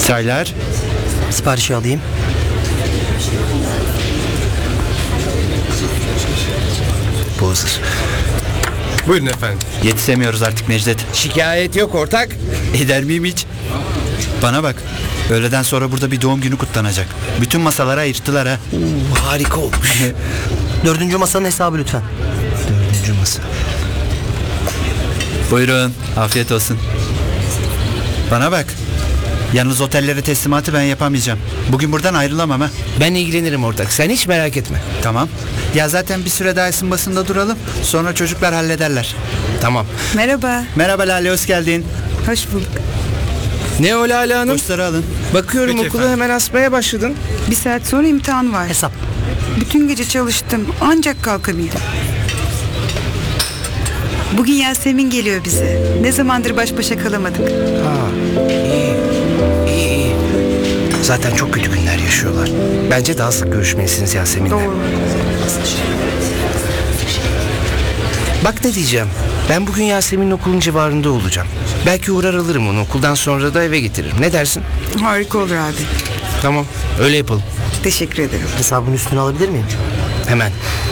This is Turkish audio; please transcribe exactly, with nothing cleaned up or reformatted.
Çaylar. Siparişi alayım. Bu hazır. Buyurun efendim. Yetişemiyoruz artık Necdet. Şikayet yok ortak. Eder miyim hiç? Bana bak. Öğleden sonra burada bir doğum günü kutlanacak. Bütün masalara ayırttılar ha. Oo, harika olmuş. Dördüncü masanın hesabı lütfen. Dördüncü masa. Buyurun. Afiyet olsun. Bana bak. Yalnız otellere teslimatı ben yapamayacağım. Bugün buradan ayrılamam ha. Ben ilgilenirim ortak. Sen hiç merak etme. Tamam. Ya zaten bir süre daha ısınmasında duralım. Sonra çocuklar hallederler. Tamam. Merhaba, Merhaba Lale, hoş geldin. hoş bulduk. Ne o Lale Hanım? Boşları alın. Bakıyorum Peki okulu efendim. hemen asmaya başladın. Bir saat sonra imtihan var. Hesap. Bütün gece çalıştım, ancak kalkabildim. Bugün Yasemin geliyor bize. Ne zamandır baş başa kalamadık. Ha, iyi. İyi iyi. Zaten çok kötü günler yaşıyorlar. Bence daha sık görüşmelisiniz Yasemin'le. Doğru. Bak ne diyeceğim. Ben bugün Yasemin'in okulun civarında olacağım. Belki uğrar alırım onu. Okuldan sonra da eve getiririm. Ne dersin? Harika olur abi. Tamam. Öyle yapalım. Teşekkür ederim. Hesabın üstünü alabilir miyim? Hemen.